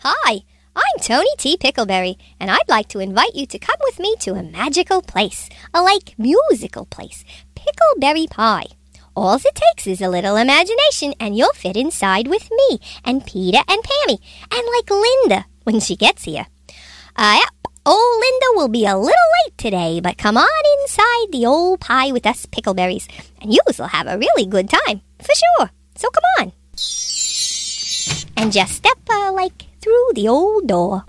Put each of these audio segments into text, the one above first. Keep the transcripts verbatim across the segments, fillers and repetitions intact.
Hi, I'm Tony T. Pickleberry, and I'd like to invite you to come with me to a magical place, a like musical place, Pickleberry Pie. All it takes is a little imagination, and you'll fit inside with me, and Peter and Pammy, and like Linda when she gets here. Uh, yep, old Linda will be a little late today, but come on inside the old pie with us Pickleberries, and you'll have a really good time, for sure. So come on. And just step, uh, like, through the old door.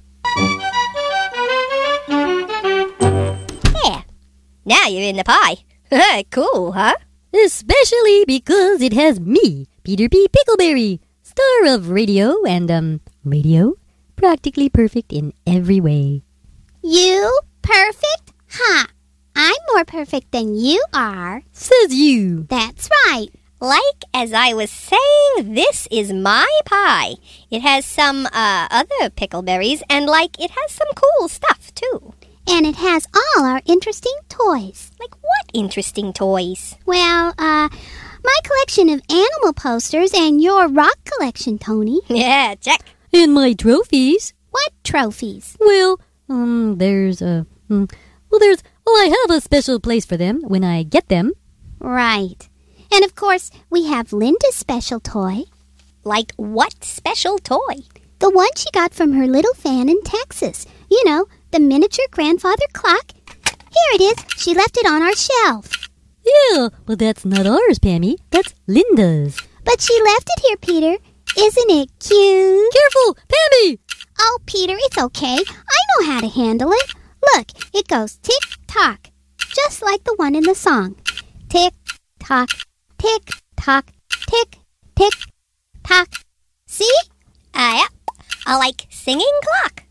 There. Now you're in the pie. Cool, huh? Especially because it has me, Peter P. Pickleberry, star of radio and, um, radio, practically perfect in every way. You? Perfect? Ha! I'm more perfect than you are. Says you. That's right. Like as I was saying, this is my pie. It has some, uh, other pickleberries, and, like, it has some cool stuff, too. And it has all our interesting toys. Like what interesting toys? Well, uh, my collection of animal posters and your rock collection, Tony. Yeah, check. And my trophies. What trophies? Well, um, there's a, um, well, there's, well, I have a special place for them when I get them. Right. And of course, we have Linda's special toy. Like what special toy? The one she got from her little fan in Texas. You know, the miniature grandfather clock. Here it is. She left it on our shelf. Yeah, but that's not ours, Pammy. That's Linda's. But she left it here, Peter. Isn't it cute? Careful, Pammy! Oh, Peter, it's okay. I know how to handle it. Look, it goes tick-tock, just like the one in the song. Tick-tock, tick-tock, tick-tick-tock. See? Uh, yep. A like singing clock.